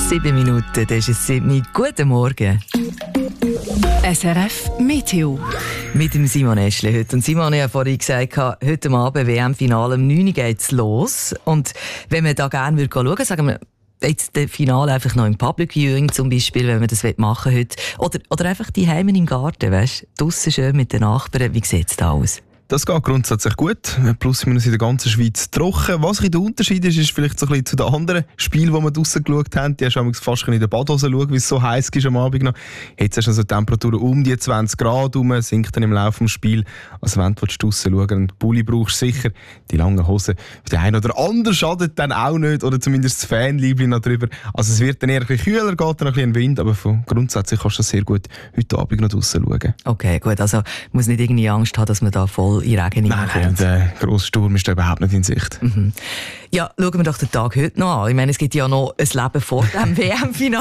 7 Minuten, das ist es 7. Guten Morgen. SRF Meteo. Mit dem Simon Eschle heute. Und Simon hat vorhin gesagt, heute Abend WM-Finale um 9 Uhr geht's los. Und wenn man da gerne schauen würde, sagen wir, jetzt das Finale einfach noch im Public Viewing zum Beispiel, wenn man das machen will heute. Oder einfach die Heime im Garten, weißt? Draussen schön mit den Nachbarn. Wie sieht es da aus? Das geht grundsätzlich gut. Plus minus in der ganzen Schweiz trocken. Was der Unterschied ist vielleicht so ein bisschen zu den anderen Spielen, die wir draussen geschaut haben. Die hast du fast in der Badhose schauen, wie es so heiß ist am Abend noch. Jetzt hast du also Temperaturen um die 20 Grad rum, sinkt dann im Laufe des Spiels. Also wenn du draussen schauen einen Pulli brauchst, sicher. Die langen Hosen, die ein oder andere schadet dann auch nicht. Oder zumindest das Fanliebling noch drüber. Also es wird dann eher ein bisschen kühler, geht dann ein bisschen Wind. Aber grundsätzlich kannst du das sehr gut heute Abend noch draussen schauen. Okay, gut. Also muss nicht irgendwie Angst haben, dass man da voll in Regen Nein, der grosse Sturm ist da überhaupt nicht in Sicht. Mhm. Ja, schauen wir doch den Tag heute noch an. Ich meine, es gibt ja noch ein Leben vor dem WM-Finale.